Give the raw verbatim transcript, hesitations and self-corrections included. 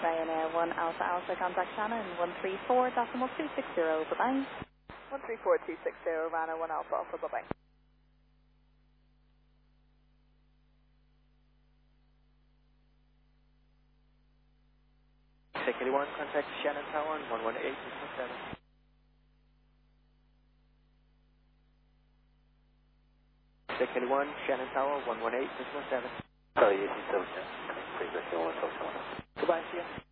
Ryanair one Alpha Alpha, contact Shannon, one three four decimal two six zero, bye-bye. one three four two six zero, Ryanair one Alpha Alpha, bye-bye. Take eighty-one, contact Shannon Tower, one one eight, decimal seven. Take eighty-one, Shannon Tower, one one eight, decimal seven. Sorry, eighteen seven, please, one seven. Goodbye, see you.